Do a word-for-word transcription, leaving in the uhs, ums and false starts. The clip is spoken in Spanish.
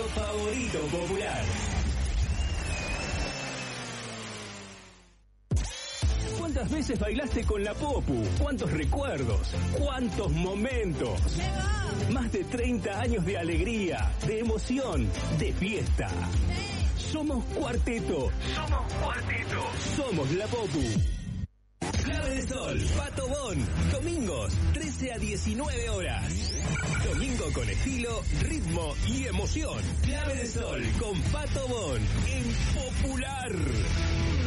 favorito popular. ¿Cuántas veces bailaste con la Popu? ¿Cuántos recuerdos? ¿Cuántos momentos? Más de treinta años de alegría, de emoción, de fiesta. Somos Cuarteto. Somos Cuarteto. Somos la Popu. Clave de Sol, Pato Bon. Domingos, trece a diecinueve horas. Domingo con estilo, ritmo y emoción. Clave de Sol con Pato Bon en Popular.